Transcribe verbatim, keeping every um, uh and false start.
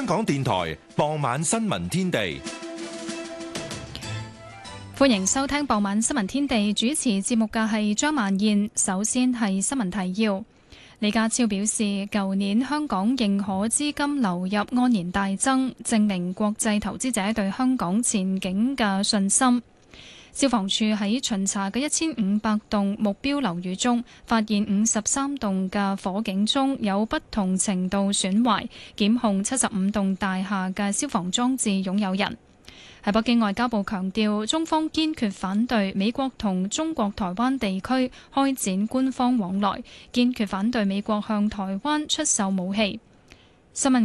港電台傍晚新聞天地， 歡迎收聽傍晚新聞天地。主持節目嘅係張曼燕。首先係新聞提要。李家超表示，舊年香港認可資金流入按年大增，證明國際投資者對香港前景嘅信心。消防處喺巡查嘅一千五百棟目標樓宇中，發現五十三棟嘅火警鐘有不同程度損壞，檢控七十五棟大廈嘅消防裝置擁有人。喺北京，外交部強調，中方堅決反對美國同中國台灣地區開展官方往來，堅決反對美國向台灣出售武器。新聞